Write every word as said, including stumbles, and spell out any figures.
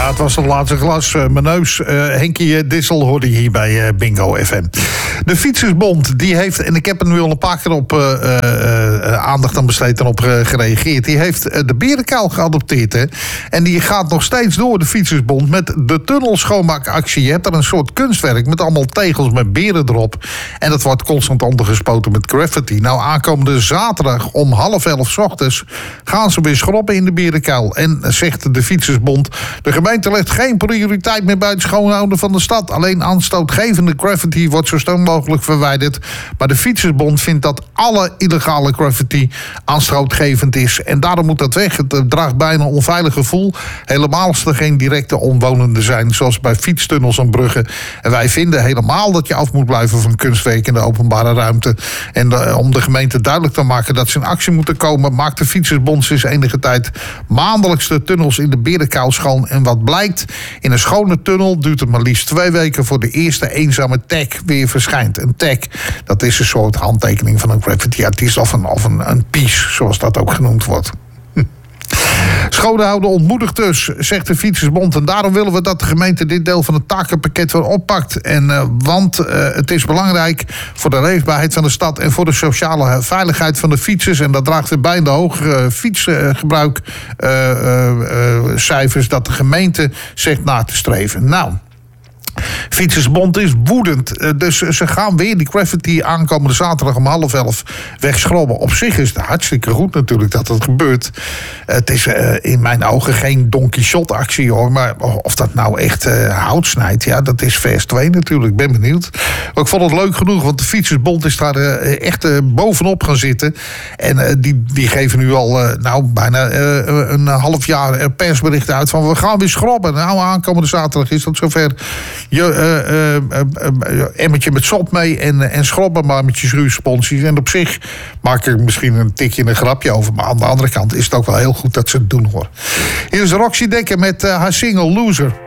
Ja, het was het laatste glas. Uh, mijn neus. Uh, Henkie Dissel hoorde je hier bij uh, Bingo F M. De Fietsersbond, die heeft, en ik heb er nu al een paar keer op uh, uh, aandacht aan besteed en op uh, gereageerd. Die heeft uh, de berenkuil geadopteerd. Hè? En die gaat nog steeds door, de Fietsersbond, met de tunnelschoonmaakactie. Je hebt er een soort kunstwerk met allemaal tegels met beren erop. En dat wordt constant ondergespoten met graffiti. Nou, aankomende zaterdag om half elf 's ochtends gaan ze weer schrobben in de berenkuil. En zegt de Fietsersbond, de gemeente legt geen prioriteit meer bij het schoonhouden van de stad. Alleen aanstootgevende graffiti wordt zo snel mogelijk verwijderd. Maar de Fietsersbond vindt dat alle illegale graffiti aanstootgevend is. En daarom moet dat weg. Het draagt bijna een onveilig gevoel. Helemaal als er geen directe omwonenden zijn, zoals bij fietstunnels en bruggen. En wij vinden helemaal dat je af moet blijven van kunstwerk in de openbare ruimte. En de, om de gemeente duidelijk te maken dat ze in actie moeten komen, maakt de Fietsersbond sinds enige tijd maandelijks de tunnels in de berenkuil schoon. En wat blijkt, in een schone tunnel duurt het maar liefst twee weken voor de eerste eenzame tag weer verschijnt. Een tag, dat is een soort handtekening van een graffiti-artiest of een, of een, een piece, zoals dat ook genoemd wordt. Schoonhouden ontmoedigt dus, zegt de Fietsersbond. En daarom willen we dat de gemeente dit deel van het takenpakket weer oppakt. En, uh, want uh, het is belangrijk voor de leefbaarheid van de stad en voor de sociale veiligheid van de fietsers. En dat draagt erbij in de hogere fietsgebruikcijfers uh, uh, uh, dat de gemeente zegt na te streven. Nou, Fietsersbond is woedend. Dus ze gaan weer die graffiti aankomende zaterdag om half elf wegschrobben. Op zich is het hartstikke goed natuurlijk dat het gebeurt. Het is uh, in mijn ogen geen Don Quixote actie hoor. Maar of dat nou echt uh, hout snijdt, ja, dat is vers twee natuurlijk. Ik ben benieuwd. Maar ik vond het leuk genoeg, want de Fietsersbond is daar uh, echt uh, bovenop gaan zitten. En uh, die, die geven nu al uh, nou, bijna uh, een half jaar persbericht uit van we gaan weer schrobben. Nou, aankomende zaterdag is dat zover. Je, uh, uh, uh, uh, emmertje met sop mee en, en schrobben maar met je schroeisponsies. En op zich maak ik misschien een tikje een grapje over. Maar aan de andere kant is het ook wel heel goed dat ze het doen hoor. Hier is Roxy Dekker met uh, haar single Loser.